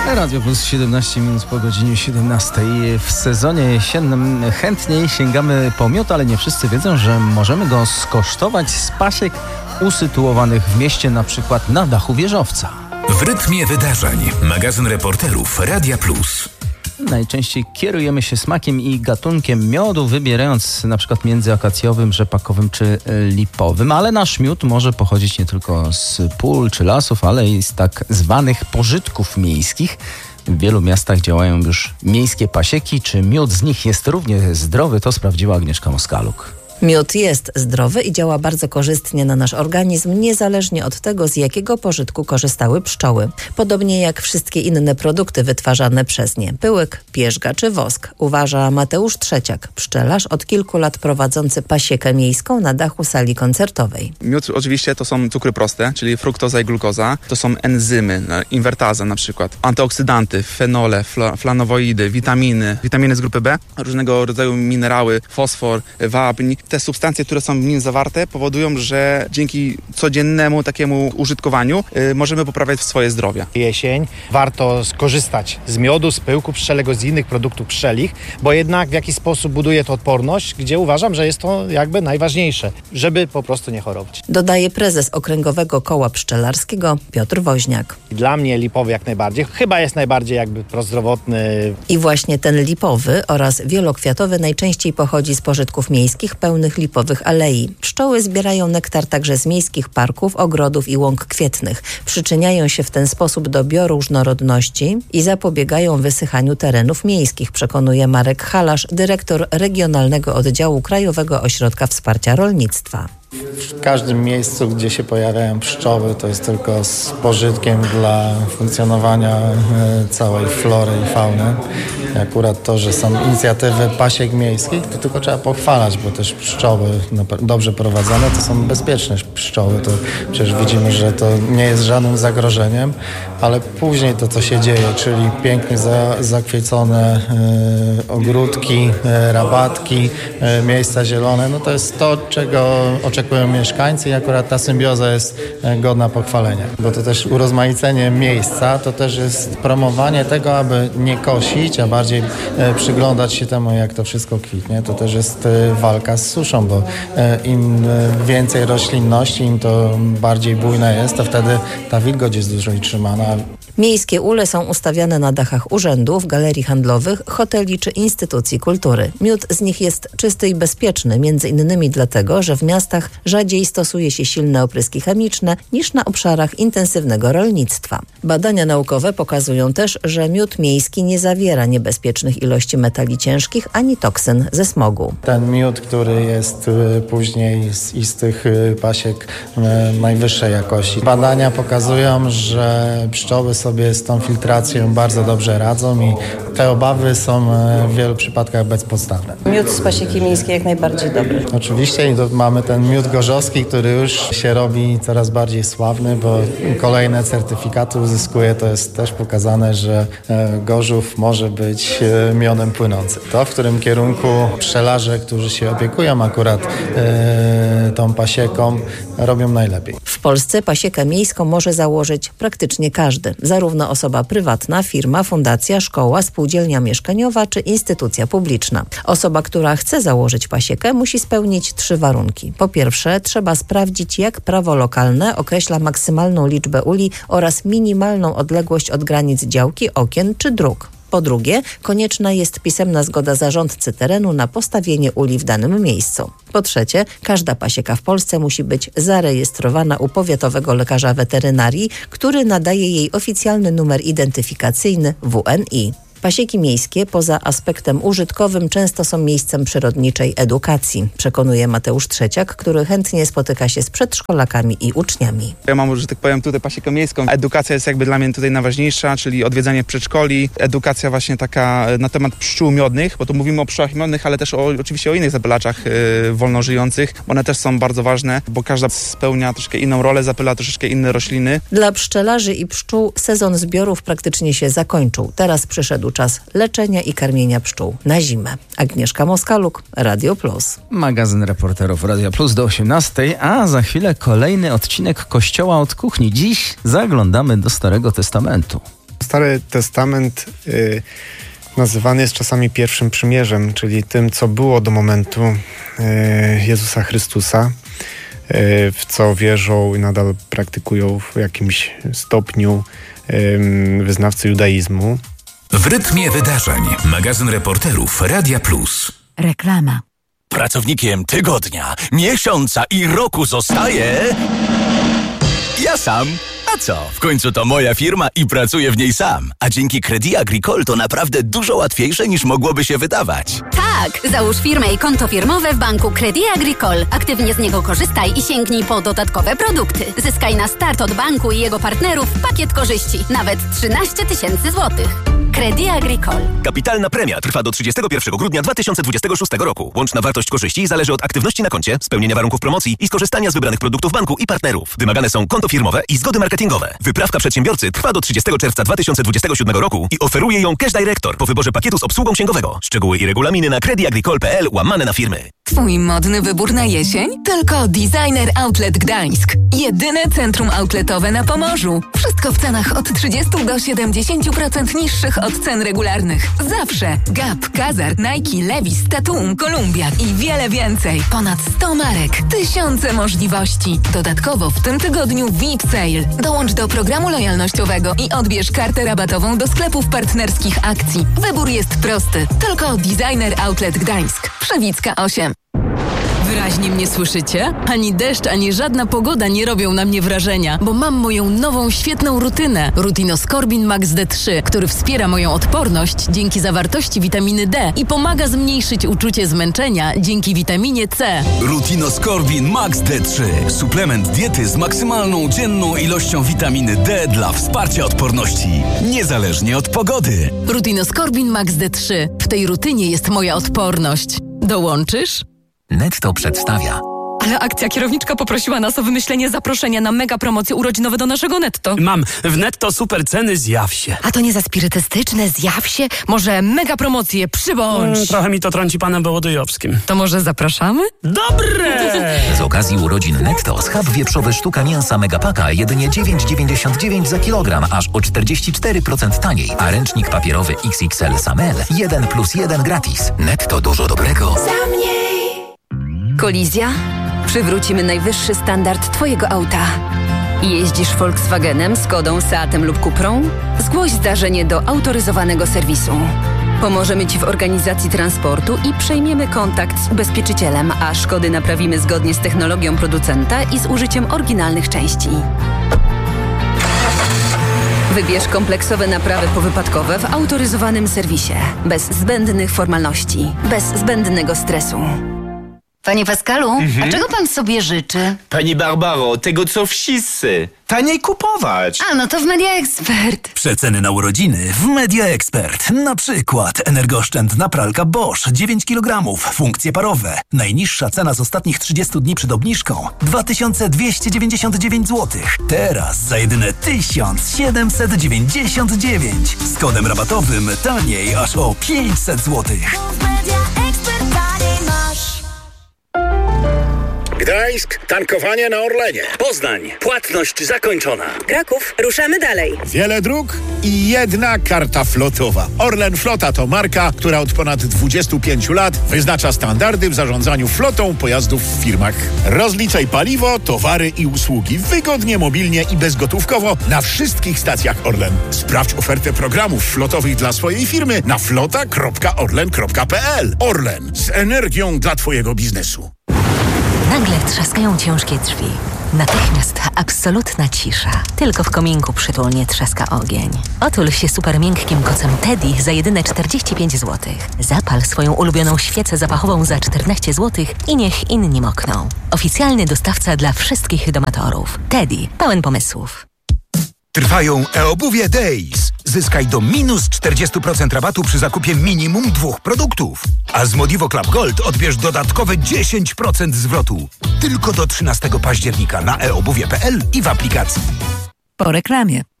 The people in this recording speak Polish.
Radio Plus 17 minut po godzinie 17. W sezonie jesiennym chętniej sięgamy po miód, ale nie wszyscy wiedzą, że możemy go skosztować z pasiek usytuowanych w mieście, na przykład na dachu wieżowca. W rytmie wydarzeń. Magazyn reporterów Radia Plus. Najczęściej kierujemy się smakiem i gatunkiem miodu, wybierając na przykład między akacjowym, rzepakowym czy lipowym, ale nasz miód może pochodzić nie tylko z pól czy lasów, ale i z tak zwanych pożytków miejskich. W wielu miastach działają już miejskie pasieki. Czy miód z nich jest równie zdrowy, to sprawdziła Agnieszka Moskaluk. Miód jest zdrowy i działa bardzo korzystnie na nasz organizm, niezależnie od tego, z jakiego pożytku korzystały pszczoły. Podobnie jak wszystkie inne produkty wytwarzane przez nie. Pyłek, pierzga czy wosk, uważa Mateusz Trzeciak, pszczelarz od kilku lat prowadzący pasiekę miejską na dachu sali koncertowej. Miód oczywiście to są cukry proste, czyli fruktoza i glukoza. To są enzymy, inwertaza na przykład, antyoksydanty, fenole, flavonoidy, witaminy z grupy B, różnego rodzaju minerały, fosfor, wapń. Te substancje, które są w nim zawarte, powodują, że dzięki codziennemu takiemu użytkowaniu możemy poprawiać swoje zdrowie. Jesień, warto skorzystać z miodu, z pyłku pszczelego, z innych produktów pszczelich, bo jednak w jakiś sposób buduje to odporność, gdzie uważam, że jest to jakby najważniejsze, żeby po prostu nie chorować. Dodaje prezes Okręgowego Koła Pszczelarskiego Piotr Woźniak. Dla mnie lipowy jak najbardziej, chyba jest najbardziej jakby prozdrowotny. I właśnie ten lipowy oraz wielokwiatowy najczęściej pochodzi z pożytków miejskich pełnych lipowych alei. Pszczoły zbierają nektar także z miejskich parków, ogrodów i łąk kwietnych. Przyczyniają się w ten sposób do bioróżnorodności i zapobiegają wysychaniu terenów miejskich, przekonuje Marek Halasz, dyrektor Regionalnego Oddziału Krajowego Ośrodka Wsparcia Rolnictwa. W każdym miejscu, gdzie się pojawiają pszczoły, to jest tylko z pożytkiem dla funkcjonowania całej flory i fauny. I akurat to, że są inicjatywy pasiek miejskich, to tylko trzeba pochwalać, bo też pszczoły dobrze prowadzone to są bezpieczne pszczoły. To przecież widzimy, że to nie jest żadnym zagrożeniem, ale później to, co się dzieje, czyli pięknie zakwiecone ogródki, rabatki, miejsca zielone, no to jest to, czego oczekują mieszkańcy i akurat ta symbioza jest godna pochwalenia. Bo to też urozmaicenie miejsca, to też jest promowanie tego, aby nie kosić, a bardziej przyglądać się temu, jak to wszystko kwitnie. To też jest walka z suszą, bo im więcej roślinności, im to bardziej bujne jest, to wtedy ta wilgoć jest dłużej trzymana. Miejskie ule są ustawiane na dachach urzędów, galerii handlowych, hoteli czy instytucji kultury. Miód z nich jest czysty i bezpieczny, między innymi dlatego, że w miastach rzadziej stosuje się silne opryski chemiczne niż na obszarach intensywnego rolnictwa. Badania naukowe pokazują też, że miód miejski nie zawiera niebezpiecznych ilości metali ciężkich ani toksyn ze smogu. Ten miód, który jest później z istych pasiek najwyższej jakości. Badania pokazują, że pszczoły sobie z tą filtracją bardzo dobrze radzą i te obawy są w wielu przypadkach bezpodstawne. Miód z pasieki miejskiej jak najbardziej dobry. Oczywiście i mamy ten miód gorzowski, który już się robi coraz bardziej sławny, bo kolejne certyfikaty uzyskuje. To jest też pokazane, że Gorzów może być miodem płynącym. To, w którym kierunku pszczelarze, którzy się opiekują akurat tą pasieką, robią najlepiej. W Polsce pasiekę miejską może założyć praktycznie każdy. Zarówno osoba prywatna, firma, fundacja, szkoła, spółdzielnia mieszkaniowa czy instytucja publiczna. Osoba, która chce założyć pasiekę, musi spełnić 3 warunki. Po pierwsze, trzeba sprawdzić, jak prawo lokalne określa maksymalną liczbę uli oraz minimalną odległość od granic działki, okien czy dróg. Po drugie, konieczna jest pisemna zgoda zarządcy terenu na postawienie uli w danym miejscu. Po trzecie, każda pasieka w Polsce musi być zarejestrowana u powiatowego lekarza weterynarii, który nadaje jej oficjalny numer identyfikacyjny WNI. Pasieki miejskie poza aspektem użytkowym często są miejscem przyrodniczej edukacji, przekonuje Mateusz Trzeciak, który chętnie spotyka się z przedszkolakami i uczniami. Ja mam, że tak powiem, tutaj pasiekę miejską. Edukacja jest jakby dla mnie tutaj najważniejsza, czyli odwiedzanie przedszkoli, edukacja właśnie taka na temat pszczół miodnych, bo tu mówimy o pszczołach miodnych, ale też oczywiście o innych zapylaczach wolno żyjących. One też są bardzo ważne, bo każda spełnia troszkę inną rolę, zapyla troszeczkę inne rośliny. Dla pszczelarzy i pszczół sezon zbiorów praktycznie się zakończył. Teraz przyszedł czas leczenia i karmienia pszczół na zimę. Agnieszka Moskaluk, Radio Plus. Magazyn reporterów Radio Plus do 18, a za chwilę kolejny odcinek Kościoła od kuchni. Dziś zaglądamy do Starego Testamentu. Stary Testament nazywany jest czasami pierwszym przymierzem, czyli tym, co było do momentu Jezusa Chrystusa, w co wierzą i nadal praktykują w jakimś stopniu wyznawcy judaizmu. W rytmie wydarzeń. Magazyn reporterów Radia Plus. Reklama. Pracownikiem tygodnia, miesiąca i roku zostaje... ja sam. A co? W końcu to moja firma i pracuję w niej sam. A dzięki Crédit Agricole to naprawdę dużo łatwiejsze niż mogłoby się wydawać. Tak! Załóż firmę i konto firmowe w banku Crédit Agricole. Aktywnie z niego korzystaj i sięgnij po dodatkowe produkty. Zyskaj na start od banku i jego partnerów pakiet korzyści. Nawet 13 000 złotych. Crédit Agricole. Kapitalna premia trwa do 31 grudnia 2026 roku. Łączna wartość korzyści zależy od aktywności na koncie, spełnienia warunków promocji i skorzystania z wybranych produktów banku i partnerów. Wymagane są konto firmowe i zgody marketingowe. Wyprawka przedsiębiorcy trwa do 30 czerwca 2027 roku i oferuje ją Cash Director po wyborze pakietu z obsługą księgowego. Szczegóły i regulaminy na creditagricole.pl/na-firmy. Twój modny wybór na jesień? Tylko Designer Outlet Gdańsk. Jedyne centrum outletowe na Pomorzu. Wszystko w cenach od 30 do 70% niższych od cen regularnych. Zawsze. Gap, Kazar, Nike, Levi's, Tatum, Columbia i wiele więcej. Ponad 100 marek. Tysiące możliwości. Dodatkowo w tym tygodniu VIP Sale. Dołącz do programu lojalnościowego i odbierz kartę rabatową do sklepów partnerskich akcji. Wybór jest prosty. Tylko Designer Outlet Gdańsk. Przewicka 8. Wyraźnie mnie słyszycie? Ani deszcz, ani żadna pogoda nie robią na mnie wrażenia, bo mam moją nową, świetną rutynę. Rutinoskorbin Max D3, który wspiera moją odporność dzięki zawartości witaminy D i pomaga zmniejszyć uczucie zmęczenia dzięki witaminie C. Rutinoskorbin Max D3. Suplement diety z maksymalną dzienną ilością witaminy D dla wsparcia odporności, niezależnie od pogody. Rutinoskorbin Max D3. W tej rutynie jest moja odporność. Dołączysz? Netto przedstawia. Ale akcja kierowniczka poprosiła nas o wymyślenie zaproszenia na mega promocje urodzinowe do naszego Netto. Mam. W Netto super ceny, zjaw się. A to nie za spirytystyczne, zjaw się? Może mega promocje, przybądź. Trochę mi to trąci panem Wołodyjowskim. To może zapraszamy? Dobre! Z okazji urodzin Netto schab wieprzowy sztuka mięsa Megapaka jedynie 9,99 za kilogram, aż o 44% taniej. A ręcznik papierowy XXL Samel 1+1 gratis. Netto dużo dobrego. Za mniej. Kolizja? Przywrócimy najwyższy standard Twojego auta. Jeździsz Volkswagenem, Skodą, Seatem lub Cuprą? Zgłoś zdarzenie do autoryzowanego serwisu. Pomożemy Ci w organizacji transportu i przejmiemy kontakt z ubezpieczycielem, a szkody naprawimy zgodnie z technologią producenta i z użyciem oryginalnych części. Wybierz kompleksowe naprawy powypadkowe w autoryzowanym serwisie. Bez zbędnych formalności, bez zbędnego stresu. Panie Pascalu, a czego pan sobie życzy? Pani Barbaro, tego co wszyscy. Taniej kupować. A, no to w Media Expert. Przeceny na urodziny w Media Expert. Na przykład energooszczędna pralka Bosch 9 kg, funkcje parowe. Najniższa cena z ostatnich 30 dni przed obniżką 2299 zł. Teraz za jedyne 1799. Z kodem rabatowym taniej aż o 500 zł. Gdańsk, tankowanie na Orlenie. Poznań, płatność zakończona. Kraków, ruszamy dalej. Wiele dróg i jedna karta flotowa. Orlen Flota to marka, która od ponad 25 lat wyznacza standardy w zarządzaniu flotą pojazdów w firmach. Rozliczaj paliwo, towary i usługi wygodnie, mobilnie i bezgotówkowo na wszystkich stacjach Orlen. Sprawdź ofertę programów flotowych dla swojej firmy na flota.orlen.pl. Orlen, z energią dla Twojego biznesu. Nagle trzaskają ciężkie drzwi. Natychmiast absolutna cisza. Tylko w kominku przytulnie trzaska ogień. Otul się super miękkim kocem Teddy za jedyne 45 zł. Zapal swoją ulubioną świecę zapachową za 14 zł i niech inni mokną. Oficjalny dostawca dla wszystkich domatorów. Teddy, pełen pomysłów. Trwają e-obuwie Days. Zyskaj do minus 40% rabatu przy zakupie minimum 2 produktów. A z Modivo Club Gold odbierz dodatkowe 10% zwrotu. Tylko do 13 października na eobuwie.pl i w aplikacji. Po reklamie.